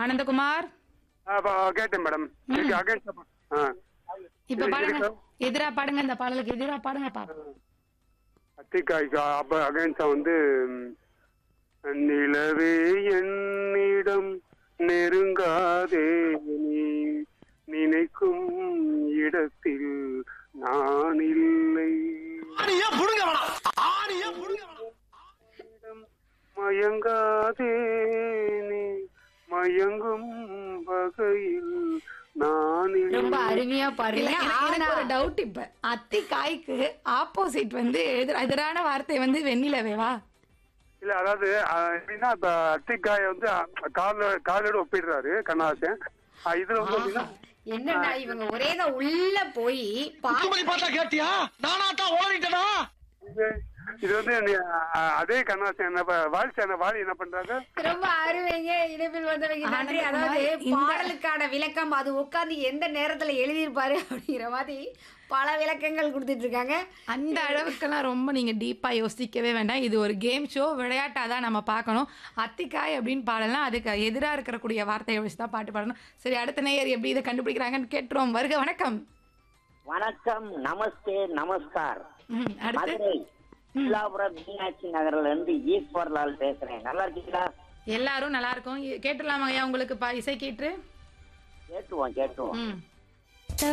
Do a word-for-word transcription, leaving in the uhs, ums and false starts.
ஆனந்தகுமார் கேட்டேன் மேடம். இப்ப பாடுங்க, எதிரா பாடுங்க, இந்த பாடலுக்கு எதிரா பாடுங்க பா. அத்திக்காய்க்கு அப்ப அகைன்ஸ்டா வந்து நிலவே என்னிடம் நெருங்காதே, நீ நினைக்கும் இடத்தில் நான் இல்லை, மயங்காதே நீ மயங்கும் வகையில் நான் இல்லை. ரொம்ப அருமையா பாடுறீங்க. எனக்கு ஒரு டவுட், இப்ப அத்தி காய்க்கு ஆப்போசிட் வந்து எதிர- எதிரான வார்த்தை வந்து வெண்ணிலவேவா? இல்ல அதாவது அஹ், எப்படின்னா இப்ப அத்திக்காய வந்து கால காலோட ஒப்பிடுறாரு கண்ணாசன். அஹ், இதுல வந்து எப்படின்னா என்னடா இவங்க ஒரேதான் உள்ள போய் பார்த்தா கேட்டியா? நானா தான் ஓடிட்டனா? இது இது வந்து நீ, அஹ், அதே கண்ணாசன் என்ன ப- வாலிசா என்ன வாலி என்ன பண்றாங்க. ரொம்ப அருமைங்க. இணைப்பில் வந்தவங்க நன்றி. ஆனந்தகுமார், அதாவது இந்த- பாடலுக்கான விளக்கம் அது உட்கார்ந்து எந்த நேரத்துல எழுதியிருப்பாரு அப்படிங்கிற மாதிரி பல விளக்கங்கள் கொடுத்துட்டு இருக்காங்க. அந்த அளவுக்கெல்லாம் ரொம்ப நீங்க டீப்பா யோசிக்கவே வேண்டாம். இது ஒரு கேம் ஷோ, விளையாட்டா தான் நம்ம பார்க்கணும். அத்திக்காய் அப்படின்னு பாடலாம், அதுக்கு எதிரா இருக்கக்கூடிய வார்த்தையை வச்சு தான் பாட்டு பாடணும். சரி, அடுத்த நேயர் எப்படி இதை கண்டுபிடிக்கிறாங்கன்னு கேட்டுருவோம். வருக, வணக்கம். வணக்கம், நமஸ்தே, நமஸ்கார். ம், அடுத்து மதுரை சிலாபுரம் மீனாட்சி நகர்ல இருந்து ஈஸ்வர்லால் பேசுறேன். நல்லா இருக்கீங்களா? எல்லாரும் நல்லா இருக்கும். கேட்டுடலாமா ஐயா உங்களுக்கு பா இசை கேட்டு? கேட்டுவோம் கேட்டுவோம். ம்